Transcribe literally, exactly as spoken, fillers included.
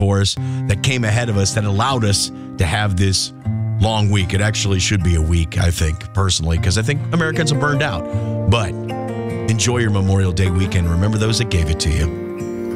for us that came ahead of us that allowed us to have this long week. It actually should be a week, I think, personally, because I think Americans are burned out. But enjoy your Memorial Day weekend. Remember those that gave it to you.